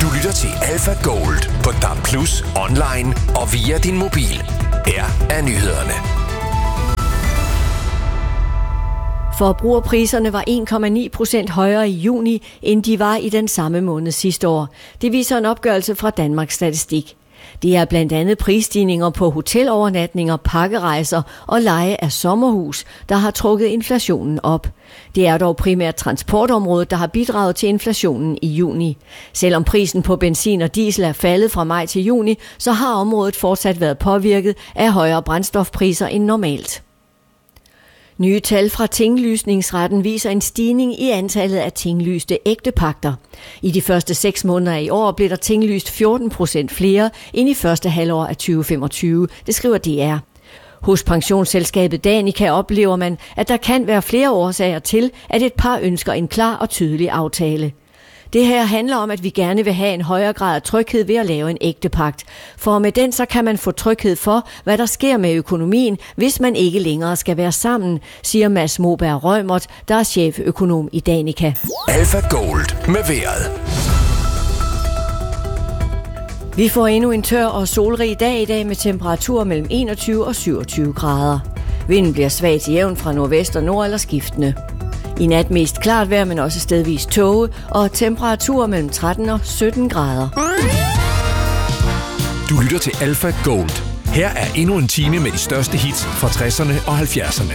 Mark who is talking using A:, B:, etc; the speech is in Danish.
A: Du lytter til Alpha Gold på DAB+, online og via din mobil. Her er nyhederne.
B: Forbrugerpriserne var 1,9% højere i juni, end de var i den samme måned sidste år. Det viser en opgørelse fra Danmarks Statistik. Det er blandt andet prisstigninger på hotelovernatninger, pakkerejser og leje af sommerhus, der har trukket inflationen op. Det er dog primært transportområdet, der har bidraget til inflationen i juni. Selvom prisen på benzin og diesel er faldet fra maj til juni, så har området fortsat været påvirket af højere brændstofpriser end normalt. Nye tal fra tinglysningsretten viser en stigning i antallet af tinglyste ægtepagter. I de første 6 måneder i år blev der tinglyst 14% flere end i første halvår af 2025, det skriver DR. Hos pensionsselskabet Danica oplever man, at der kan være flere årsager til, at et par ønsker en klar og tydelig aftale. Det her handler om, at vi gerne vil have en højere grad af tryghed ved at lave en ægtepagt. For med den så kan man få tryghed for, hvad der sker med økonomien, hvis man ikke længere skal være sammen, siger Mads Moberg Rømert, der er cheføkonom i Danica.
A: Alpha Gold med vejret.
B: Vi får endnu en tør og solrig dag i dag med temperaturer mellem 21 og 27 grader. Vinden bliver svag til jævn fra nordvest og nord eller skiftende. I nat mest klart vejr, men også stedvis tåge og temperaturer mellem 13 og 17 grader.
A: Du lytter til Alpha Gold. Her er endnu en time med de største hits fra 60'erne og 70'erne.